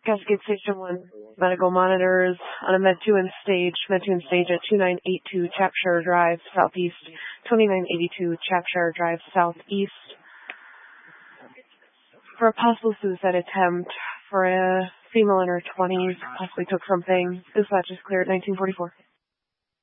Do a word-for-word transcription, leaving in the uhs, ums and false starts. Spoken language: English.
Cascade Station one. Medical monitors on a Med two in stage. Med two in stage at two nine eight two Chapshire Drive, southeast. twenty-nine eighty-two Chapshire Drive, southeast. For a possible suicide attempt for a female in her twenties, possibly took something. Dispatch is cleared, nineteen forty-four.